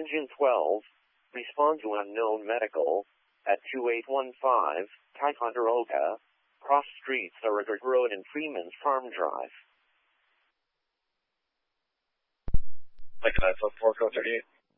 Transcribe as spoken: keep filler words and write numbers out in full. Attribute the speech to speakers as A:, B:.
A: Engine twelve, respond to unknown medical at two eight one five, Ticonderoga, Cross Street, Thurgood Road and Freeman's Farm Drive.
B: Like that, so four code thirty-eight.